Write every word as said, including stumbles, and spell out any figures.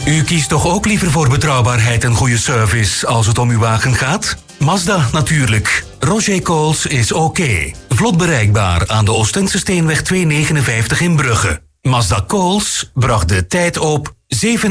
U kiest toch ook liever voor betrouwbaarheid en goede service als het om uw wagen gaat? Mazda natuurlijk. Roger Coles is oké. Vlot bereikbaar aan de Oostense Steenweg tweehonderdnegenenvijftig in Brugge. Mazda Coles bracht de tijd op zeven